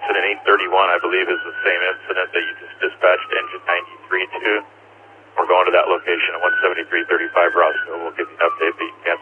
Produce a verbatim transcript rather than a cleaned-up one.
incident eight thirty-one, I believe, is the same incident that you just dispatched engine ninety-three to. We're going to that location at one seventy-three thirty-five Roscoe. We'll give you an update, but you can't